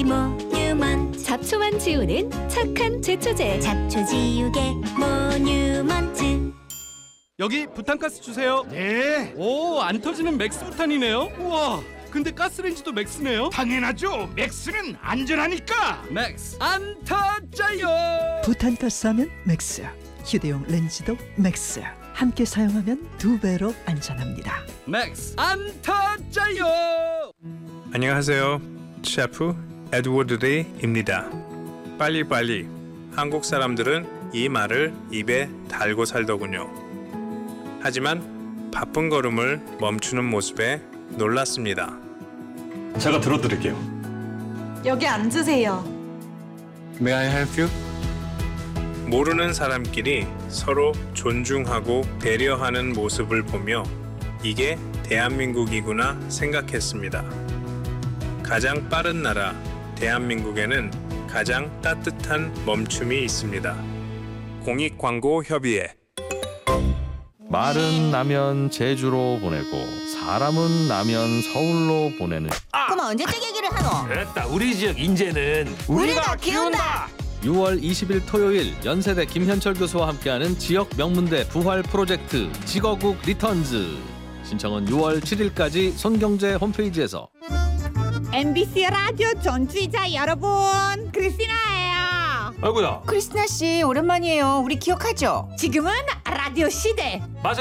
모뉴먼트. 잡초만 지우는 착한 제초제. 잡초 지우개 모뉴먼트. 여기 부탄가스 주세요. 네, 오, 안 터지는 맥스 부탄이네요. 우와, 근데 가스레인지도 맥스네요. 당연하죠. 맥스는 안전하니까. 맥스 안 터져요. 부탄가스 하면 맥스, 휴대용 렌즈도 맥스. 함께 사용하면 2배로 안전합니다. 맥스 안 터져요. 안녕하세요. 셰프 에드워드 레이입니다. 빨리빨리. 한국 사람들은 이 말을 입에 달고 살더군요. 하지만 바쁜 걸음을 멈추는 모습에 놀랐습니다. 제가 들어드릴게요. 여기 앉으세요. May I help you? 모르는 사람끼리 서로 존중하고 배려하는 모습을 보며 이게 대한민국이구나 생각했습니다. 가장 빠른 나라 대한민국에는 가장 따뜻한 멈춤이 있습니다. 공익광고협의회. 말은 나면 제주로 보내고 사람은 나면 서울로 보내는 그럼 언제적 얘기를 하노? 됐다. 우리 지역 인재는 우리가 키운다. 6월 20일 토요일 연세대 김현철 교수와 함께하는 지역 명문대 부활 프로젝트 직어국 리턴즈. 신청은 6월 7일까지 손경제 홈페이지에서. MBC 라디오 전주이자 여러분, 크리스티나예요. 아이고야. 크리스나 씨 오랜만이에요. 우리 기억하죠? 지금은 라디오 시대. 맞아.